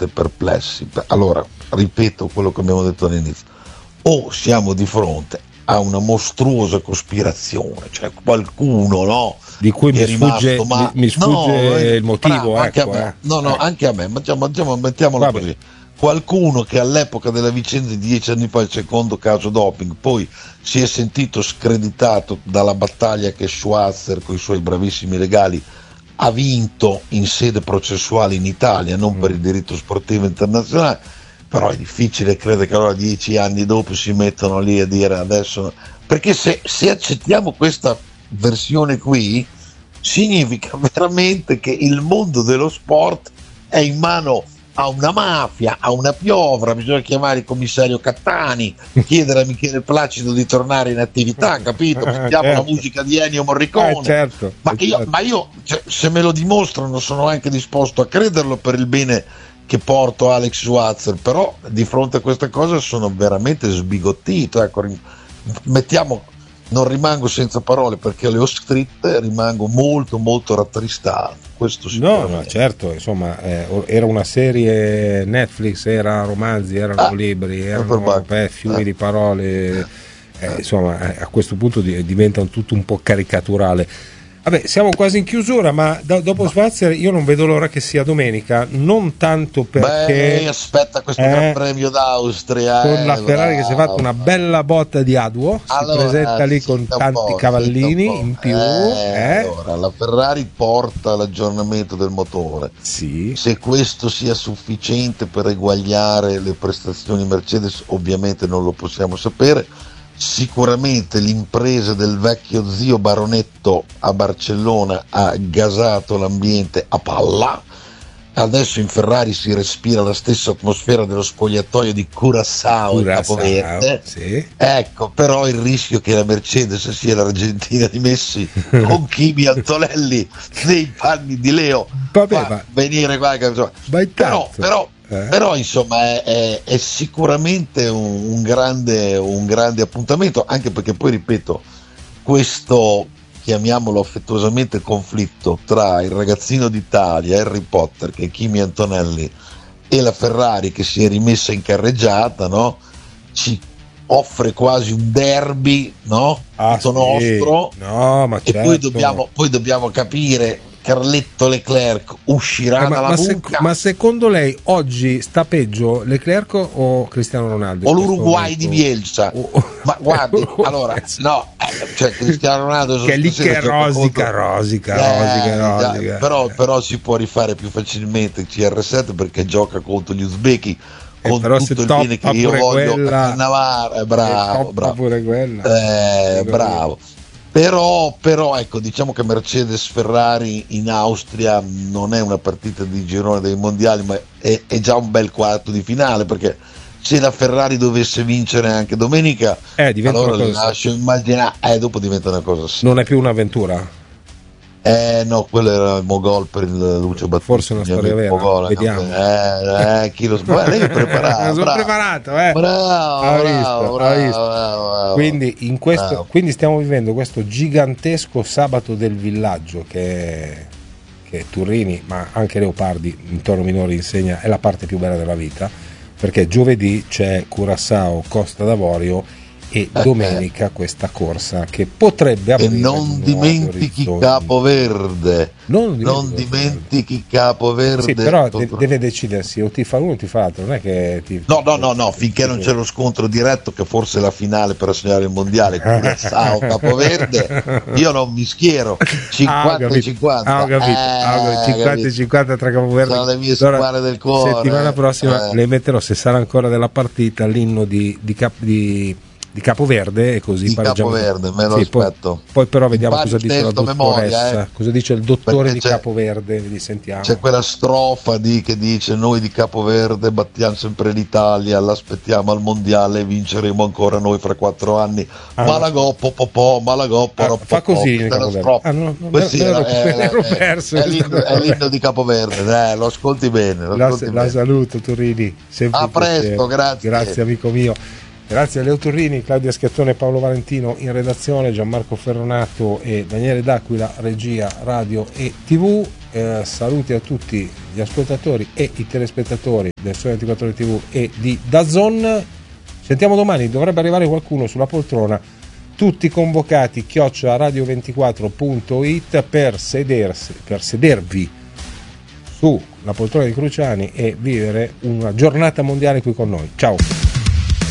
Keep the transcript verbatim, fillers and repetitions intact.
veramente perplessi. Allora, ripeto quello che abbiamo detto all'inizio: o siamo di fronte a una mostruosa cospirazione, cioè qualcuno, no, di cui mi sfugge, ma... mi, mi sfugge no, il motivo, bravo, anche ecco, a me. eh. no no ecco. anche a me, mettiamo, mettiamo, mettiamola Vabbè. così: qualcuno che all'epoca della vicenda di dieci anni fa, il secondo caso doping, poi si è sentito screditato dalla battaglia che Schwarzer con i suoi bravissimi legali ha vinto in sede processuale in Italia, non mm. per il diritto sportivo internazionale. Però è difficile credere che allora dieci anni dopo si mettono lì a dire adesso, perché se, se accettiamo questa versione qui significa veramente che il mondo dello sport è in mano a una mafia, a una piovra. Bisogna chiamare il commissario Cattani, chiedere a Michele Placido di tornare in attività, capito? Mettiamo certo. la musica di Ennio Morricone, eh, certo, ma, certo. io, ma io cioè, se me lo dimostrano sono anche disposto a crederlo per il bene che porto Alex Schwarzer, però di fronte a questa cosa sono veramente sbigottito, ecco. Mettiamo, non rimango senza parole perché le ho scritte, rimango molto molto rattristato. Questo no, no, certo, insomma, eh, era una serie Netflix, era romanzi, erano ah, libri, erano beh, fiumi ah. di parole, eh, insomma, a questo punto diventa tutto un po' caricaturale. Vabbè, siamo quasi in chiusura, ma do- dopo Schwarzer io non vedo l'ora che sia domenica, non tanto perché Beh, aspetta questo eh, Gran Premio d'Austria con eh, la Ferrari bravo. che si è fatta una bella botta di Aduo, si allora, presenta lì con tanti cavallini in più. Eh, eh. Allora, la Ferrari porta l'aggiornamento del motore. Sì. Se questo sia sufficiente per eguagliare le prestazioni Mercedes, ovviamente non lo possiamo sapere. Sicuramente l'impresa del vecchio zio Baronetto a Barcellona ha gasato l'ambiente a palla. Adesso in Ferrari si respira la stessa atmosfera dello spogliatoio di Curaçao e Capoverde. Sì. Ecco, però il rischio che la Mercedes sia l'Argentina di Messi con Kimi Antonelli nei panni di Leo Vabbè, fa ma... venire qualche insomma. però, però Eh. Però insomma è, è, è sicuramente un, un, grande, un grande appuntamento, anche perché poi ripeto, questo, chiamiamolo affettuosamente, conflitto tra il ragazzino d'Italia, Harry Potter, che è Kimi Antonelli, e la Ferrari che si è rimessa in carreggiata, no? Ci offre quasi un derby, no? Ah, tutto sì. nostro, no, ma e certo. poi dobbiamo, poi dobbiamo capire, Carletto Leclerc uscirà eh, ma, dalla ma, buca. sec- ma secondo lei oggi sta peggio Leclerc o Cristiano Ronaldo? O l'Uruguay di Bielsa? Oh. Ma guardi, allora, no, eh, cioè Cristiano Ronaldo che è lì che rosica, rosica, eh, rosica, rosica. Però, però si può rifare più facilmente C R sette perché gioca contro gli uzbeki. Con eh, però tutto se il bene che io voglio quella, Navarra, eh, bravo, bravo. Pure quella. Eh, bravo. Però, però ecco, diciamo che Mercedes Ferrari in Austria non è una partita di girone dei mondiali, ma è, è già un bel quarto di finale, perché se la Ferrari dovesse vincere anche domenica, eh, allora le lascio immaginare, eh, dopo diventa una cosa sì. Non è più un'avventura. Eh no, quello era il Mogol per il Lucio Battista. Forse una storia vera, Mogol, vediamo. Eh, eh, chi lo sa? Lei è preparato. Sono preparato, eh. Bravo, ha bravo, visto, bravo, ha visto. bravo, bravo. Quindi, in questo, bravo. quindi stiamo vivendo questo gigantesco sabato del villaggio che, che Turrini, ma anche Leopardi in Toro Minore insegna, è la parte più bella della vita, perché giovedì c'è Curaçao Costa d'Avorio e domenica questa corsa che potrebbe aprire. E non dimentichi Capoverde, non, non dimentichi Capoverde. Sì, però de- deve decidersi, o ti fa uno o ti fa l'altro, non è che ti... no no no no finché non c'è lo scontro diretto, che forse è la finale per assegnare il mondiale, Curaçao Capoverde, io non mi schiero. Cinquanta e cinquanta, ah, ho capito, eh, ah, ho capito. cinquanta e cinquanta tra Capoverde. Sono le mie squadre del cuore. Settimana prossima eh. le metterò, se sarà ancora della partita, l'inno di, di, cap- di di Capoverde, e così di Capoverde, me lo sì, aspetto. Poi, poi però vediamo cosa dice la dottoressa, memoria, eh. cosa dice il dottore di Capoverde, vi sentiamo. C'è quella strofa di, che dice: noi di Capoverde battiamo sempre l'Italia, l'aspettiamo al mondiale, vinceremo ancora noi fra quattro anni. Ah. Malagoppo popò, Malagoppo ah, fa così ah, no, no, me, me l'ero, è, me l'ero perso, è, è, l'inno, è l'inno di Capoverde, eh, lo ascolti bene, lo la, ascolti la bene. saluto Turini, a presto, grazie grazie amico mio. Grazie a Leo Turrini, Claudia Schiattone e Paolo Valentino in redazione, Gianmarco Ferronato e Daniele D'Aquila, regia radio e tivù. Eh, saluti a tutti gli ascoltatori e i telespettatori del Sole ventiquattro Ore tivù e di DAZN. Sentiamo domani, dovrebbe arrivare qualcuno sulla poltrona, tutti convocati chiocciola radio ventiquattro punto it per sedersi, per sedervi sulla poltrona di Cruciani e vivere una giornata mondiale qui con noi. Ciao.